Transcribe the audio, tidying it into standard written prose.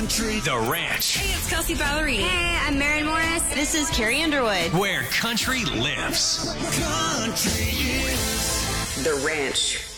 The Ranch. Hey, it's Kelsey Ballerini. Hey, I'm Maren Morris. This is Carrie Underwood. Where country lives. Country is The Ranch.